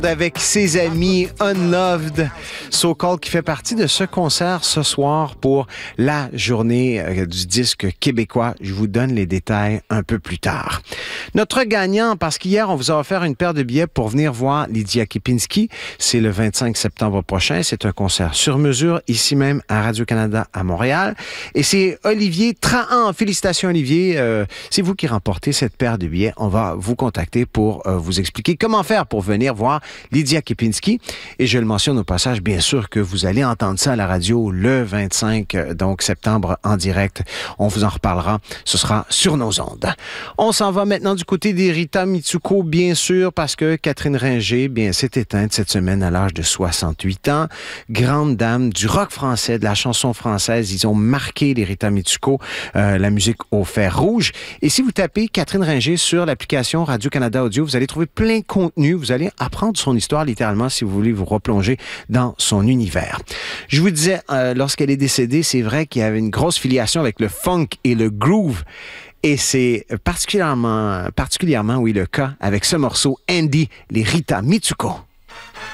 Avec ses amis Unloved, So Called, qui fait partie de ce concert ce soir pour la journée du disque québécois. Je vous donne les détails un peu plus tard. Notre gagnant, parce qu'hier, on vous a offert une paire de billets pour venir voir Lydia Kepinski. C'est le 25 septembre prochain. C'est un concert sur mesure, ici même à Radio-Canada à Montréal. Et c'est Olivier Trahan. Félicitations, Olivier. C'est vous qui remportez cette paire de billets. On va vous contacter pour vous expliquer comment faire pour venir voir Lydia Kepinski. Et je le mentionne au passage, bien sûr que vous allez entendre ça à la radio le 25 donc septembre en direct. On vous en reparlera. Ce sera sur nos ondes. On s'en va maintenant du côté des Rita Mitsuko, bien sûr, parce que Catherine Ringer, bien, s'est éteinte cette semaine à l'âge de 68 ans. Grande dame du rock français, de la chanson française. Ils ont marqué les Rita Mitsuko, la musique au fer rouge. Et si vous tapez Catherine Ringer sur l'application Radio-Canada Audio, vous allez trouver plein de contenu. Vous allez apprendre son histoire, littéralement, si vous voulez vous replonger dans son univers. Je vous disais, lorsqu'elle est décédée, c'est vrai qu'il y avait une grosse filiation avec le funk et le groove. Et c'est particulièrement, oui, le cas avec ce morceau, Andy, les Rita Mitsuko.